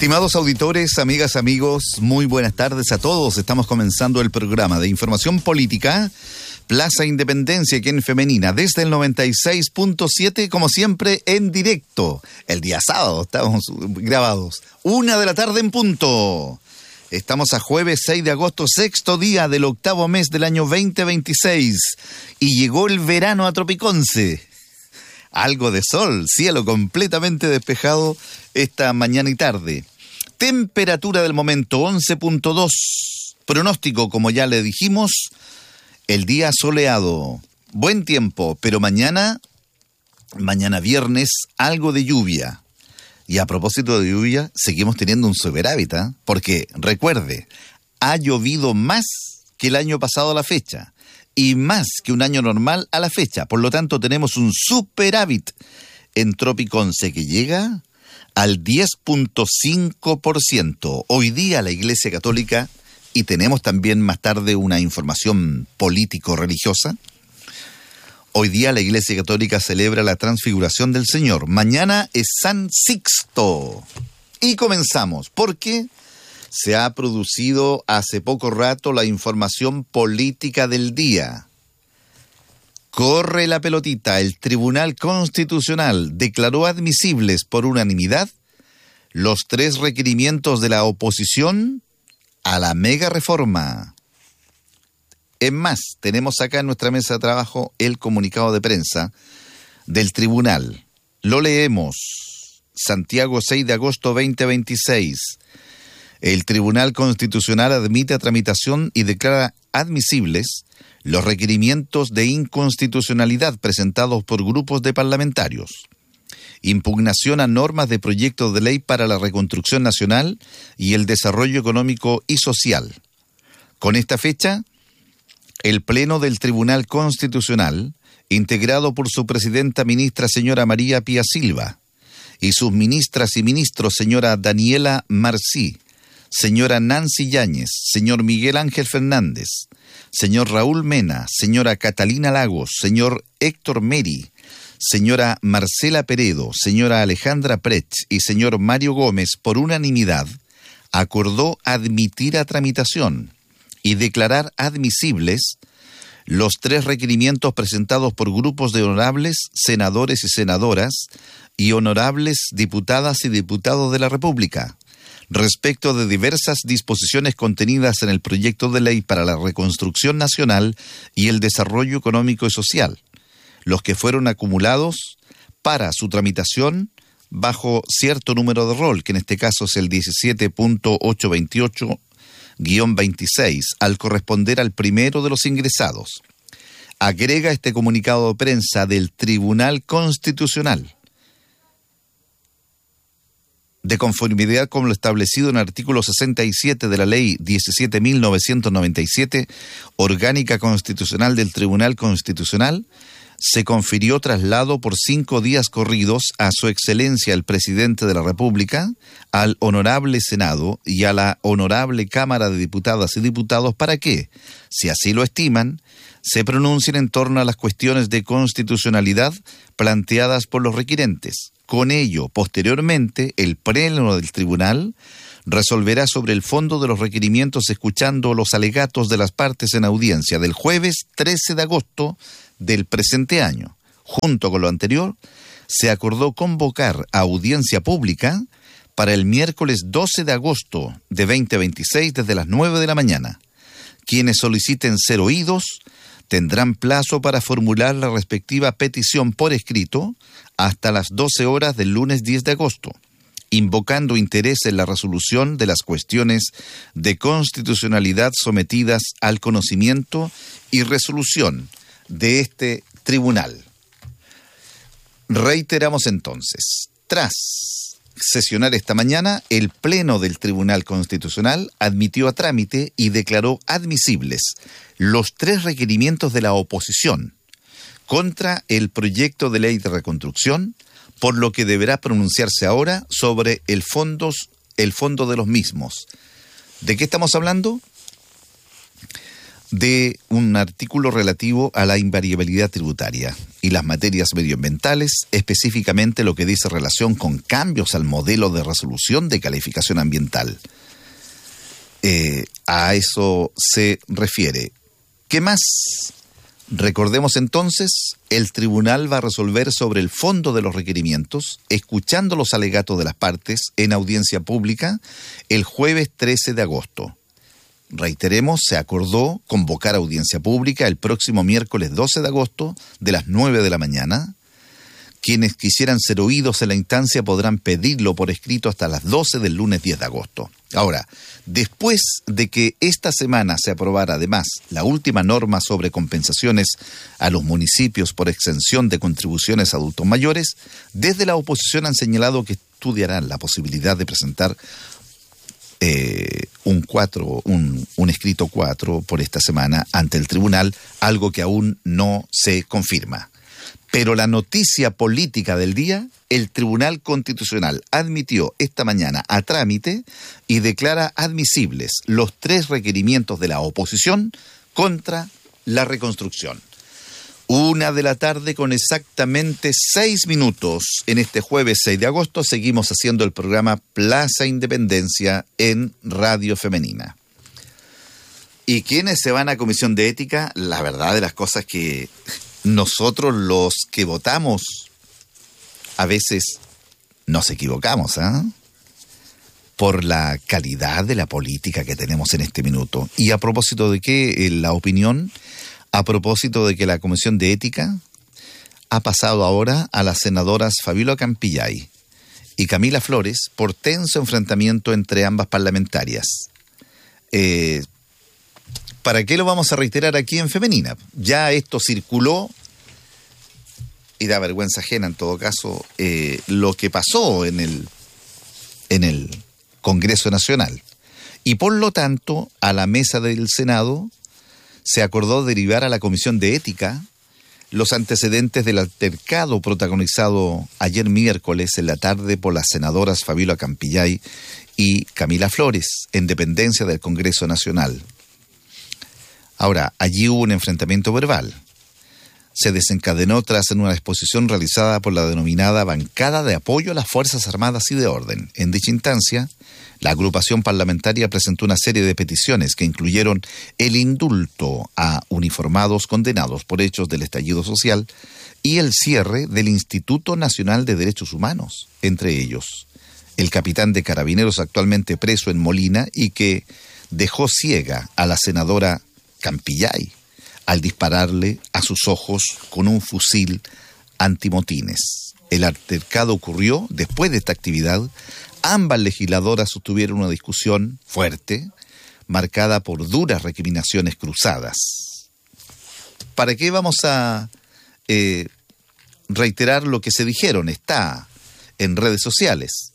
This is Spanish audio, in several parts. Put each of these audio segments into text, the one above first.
Estimados auditores, amigas, amigos, muy buenas tardes a todos. Estamos comenzando el programa de información política Plaza Independencia aquí en Femenina, desde el 96.7, como siempre, en directo. El día sábado estamos grabados, 1:00 p.m. en punto. Estamos a jueves 6 de agosto, sexto día del octavo mes del año 2026. Y llegó el verano a Tropiconce. Algo de sol, cielo completamente despejado esta mañana y tarde. Temperatura del momento 11.2. Pronóstico, como ya le dijimos, el día soleado. Buen tiempo, pero mañana viernes, algo de lluvia. Y a propósito de lluvia, seguimos teniendo un superávit, ¿eh? Porque, recuerde, ha llovido más que el año pasado a la fecha. Y más que un año normal a la fecha. Por lo tanto, tenemos un superávit en Tropiconce que llega al 10.5%. Hoy día la Iglesia Católica, y tenemos también más tarde una información político-religiosa, hoy día la Iglesia Católica celebra la Transfiguración del Señor. Mañana es San Sixto. Y comenzamos, porque se ha producido hace poco rato la información política del día. Corre la pelotita. El Tribunal Constitucional declaró admisibles por unanimidad los 3 requerimientos de la oposición a la mega reforma. Es más, tenemos acá en nuestra mesa de trabajo el comunicado de prensa del tribunal. Lo leemos. Santiago, 6 de agosto 2026. El Tribunal Constitucional admite a tramitación y declara admisibles los requerimientos de inconstitucionalidad presentados por grupos de parlamentarios. Impugnación a normas de proyectos de ley para la reconstrucción nacional y el desarrollo económico y social. Con esta fecha, el Pleno del Tribunal Constitucional, integrado por su presidenta ministra señora María Pía Silva y sus ministras y ministros señora Daniela Marcí, señora Nancy Yáñez, señor Miguel Ángel Fernández, señor Raúl Mena, señora Catalina Lagos, señor Héctor Meri, señora Marcela Peredo, señora Alejandra Prech y señor Mario Gómez, por unanimidad, acordó admitir a tramitación y declarar admisibles los 3 requerimientos presentados por grupos de honorables senadores y senadoras y honorables diputadas y diputados de la República, respecto de diversas disposiciones contenidas en el proyecto de ley para la reconstrucción nacional y el desarrollo económico y social, los que fueron acumulados para su tramitación bajo cierto número de rol, que en este caso es el 17.828-26, al corresponder al primero de los ingresados. Agrega este comunicado de prensa del Tribunal Constitucional. De conformidad con lo establecido en el artículo 67 de la Ley 17.997, Orgánica Constitucional del Tribunal Constitucional, se confirió traslado por 5 días corridos a Su Excelencia el Presidente de la República, al Honorable Senado y a la Honorable Cámara de Diputadas y Diputados para que, si así lo estiman, se pronuncien en torno a las cuestiones de constitucionalidad planteadas por los requirentes. Con ello, posteriormente, el Pleno del Tribunal resolverá sobre el fondo de los requerimientos escuchando los alegatos de las partes en audiencia del jueves 13 de agosto del presente año. Junto con lo anterior, se acordó convocar a audiencia pública para el miércoles 12 de agosto de 2026 desde las 9 de la mañana. Quienes soliciten ser oídos tendrán plazo para formular la respectiva petición por escrito hasta las 12 horas del lunes 10 de agosto, invocando interés en la resolución de las cuestiones de constitucionalidad sometidas al conocimiento y resolución de este tribunal. Reiteramos entonces, tras sesionar esta mañana, el Pleno del Tribunal Constitucional admitió a trámite y declaró admisibles los 3 requerimientos de la oposición contra el proyecto de ley de reconstrucción, por lo que deberá pronunciarse ahora sobre el fondo de los mismos. ¿De qué estamos hablando? de un artículo relativo a la invariabilidad tributaria y las materias medioambientales, específicamente lo que dice relación con cambios al modelo de resolución de calificación ambiental. A eso se refiere. ¿Qué más? Recordemos entonces, el tribunal va a resolver sobre el fondo de los requerimientos, escuchando los alegatos de las partes en audiencia pública el jueves 13 de agosto. Reiteremos, se acordó convocar audiencia pública el próximo miércoles 12 de agosto de las 9 de la mañana. Quienes quisieran ser oídos en la instancia podrán pedirlo por escrito hasta las 12 del lunes 10 de agosto. Ahora, después de que esta semana se aprobara además la última norma sobre compensaciones a los municipios por exención de contribuciones a adultos mayores, desde la oposición han señalado que estudiarán la posibilidad de presentar un escrito 4 por esta semana ante el tribunal, algo que aún no se confirma. Pero la noticia política del día, el Tribunal Constitucional admitió esta mañana a trámite y declara admisibles los 3 requerimientos de la oposición contra la reconstrucción. 1 de la tarde con exactamente 6 minutos. En este jueves 6 de agosto seguimos haciendo el programa Plaza Independencia en Radio Femenina. ¿Y quiénes se van a Comisión de Ética? La verdad de las cosas que nosotros los que votamos a veces nos equivocamos, por la calidad de la política que tenemos en este minuto. Y a propósito de que la opinión, a propósito de que la Comisión de Ética ha pasado ahora a las senadoras Fabiola Campillay y Camila Flores por tenso enfrentamiento entre ambas parlamentarias. ¿Para qué lo vamos a reiterar aquí en Femenina? Ya esto circuló y da vergüenza ajena en todo caso lo que pasó en el Congreso Nacional. Y por lo tanto, a la mesa del Senado se acordó derivar a la Comisión de Ética los antecedentes del altercado protagonizado ayer miércoles en la tarde por las senadoras Fabiola Campillay y Camila Flores, en dependencia del Congreso Nacional. Ahora, allí hubo un enfrentamiento verbal. Se desencadenó tras una exposición realizada por la denominada Bancada de Apoyo a las Fuerzas Armadas y de Orden. En dicha instancia, la agrupación parlamentaria presentó una serie de peticiones que incluyeron el indulto a uniformados condenados por hechos del estallido social y el cierre del Instituto Nacional de Derechos Humanos, entre ellos el capitán de Carabineros actualmente preso en Molina y que dejó ciega a la senadora Campillay al dispararle a sus ojos con un fusil antimotines. El altercado ocurrió después de esta actividad. Ambas legisladoras sostuvieron una discusión fuerte, marcada por duras recriminaciones cruzadas. ¿Para qué vamos a reiterar lo que se dijeron? Está en redes sociales.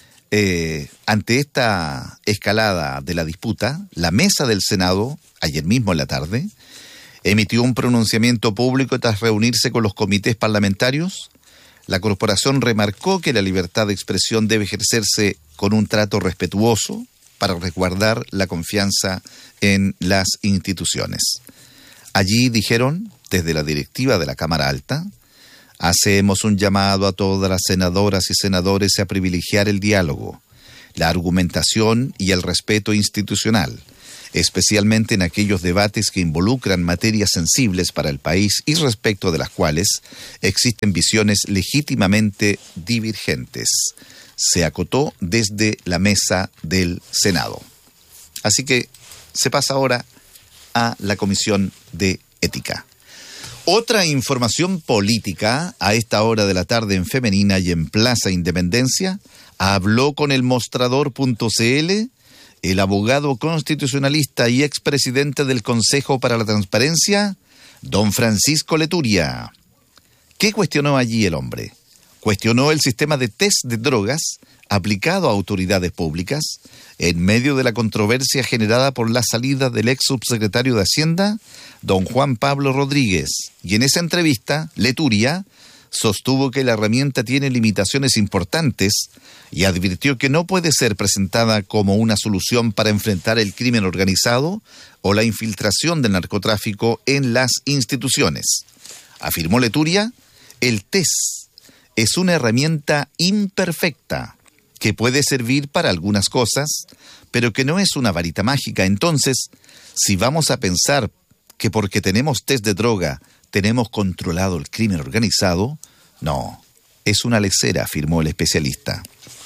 Ante esta escalada de la disputa, la mesa del Senado, ayer mismo en la tarde, emitió un pronunciamiento público tras reunirse con los comités parlamentarios. La corporación remarcó que la libertad de expresión debe ejercerse con un trato respetuoso para resguardar la confianza en las instituciones. Allí dijeron, desde la directiva de la Cámara Alta, hacemos un llamado a todas las senadoras y senadores a privilegiar el diálogo, la argumentación y el respeto institucional, especialmente en aquellos debates que involucran materias sensibles para el país y respecto de las cuales existen visiones legítimamente divergentes. Se acotó desde la mesa del Senado. Así que se pasa ahora a la Comisión de Ética. Otra información política a esta hora de la tarde en Femenina y en Plaza Independencia. Habló con el Mostrador.cl el abogado constitucionalista y expresidente del Consejo para la Transparencia, don Francisco Leturia. ¿Qué cuestionó allí el hombre? Cuestionó el sistema de test de drogas aplicado a autoridades públicas en medio de la controversia generada por la salida del ex subsecretario de Hacienda, don Juan Pablo Rodríguez. Y en esa entrevista, Leturia sostuvo que la herramienta tiene limitaciones importantes y advirtió que no puede ser presentada como una solución para enfrentar el crimen organizado o la infiltración del narcotráfico en las instituciones. Afirmó Leturia, el test es una herramienta imperfecta que puede servir para algunas cosas, pero que no es una varita mágica. Entonces, si vamos a pensar que porque tenemos test de droga tenemos controlado el crimen organizado, no, es una lecera, afirmó el especialista.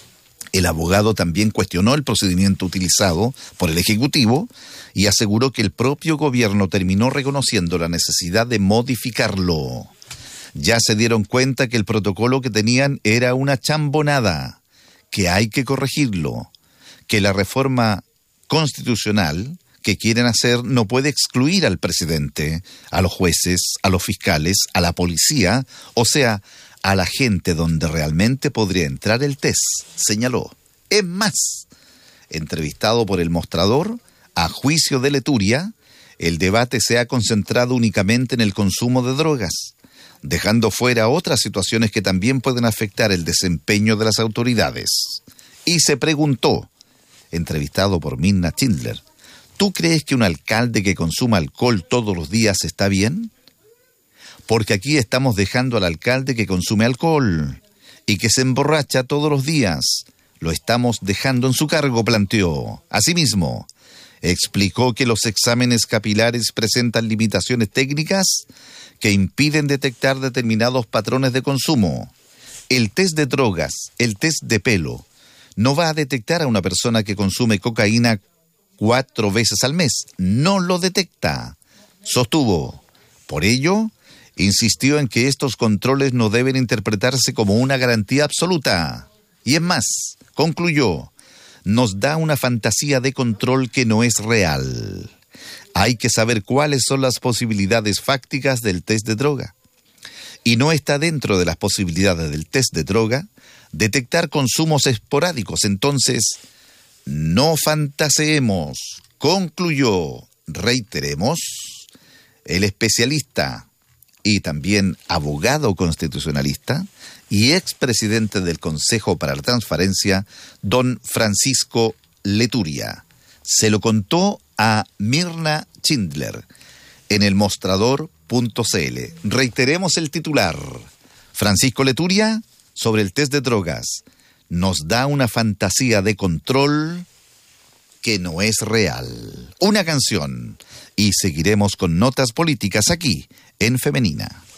El abogado también cuestionó el procedimiento utilizado por el Ejecutivo y aseguró que el propio gobierno terminó reconociendo la necesidad de modificarlo. Ya se dieron cuenta que el protocolo que tenían era una chambonada, que hay que corregirlo, que la reforma constitucional que quieren hacer no puede excluir al presidente, a los jueces, a los fiscales, a la policía, o sea, a la gente donde realmente podría entrar el test, señaló. Es más, entrevistado por El Mostrador, a juicio de Leturia, el debate se ha concentrado únicamente en el consumo de drogas, dejando fuera otras situaciones que también pueden afectar el desempeño de las autoridades. Y se preguntó, entrevistado por Mirna Schindler, ¿tú crees que un alcalde que consuma alcohol todos los días está bien? Porque aquí estamos dejando al alcalde que consume alcohol y que se emborracha todos los días. Lo estamos dejando en su cargo, planteó. Asimismo, explicó que los exámenes capilares presentan limitaciones técnicas que impiden detectar determinados patrones de consumo. El test de drogas, el test de pelo, no va a detectar a una persona que consume cocaína 4 veces al mes. No lo detecta, sostuvo. Por ello, insistió en que estos controles no deben interpretarse como una garantía absoluta. Y es más, concluyó, nos da una fantasía de control que no es real. Hay que saber cuáles son las posibilidades fácticas del test de droga. Y no está dentro de las posibilidades del test de droga detectar consumos esporádicos. Entonces, no fantaseemos, concluyó, reiteremos, el especialista y también abogado constitucionalista y expresidente del Consejo para la Transparencia, don Francisco Leturia. Se lo contó a Mirna Schindler en elmostrador.cl. Reiteremos el titular. Francisco Leturia, sobre el test de drogas, nos da una fantasía de control que no es real. Una canción y seguiremos con notas políticas aquí en Femenina.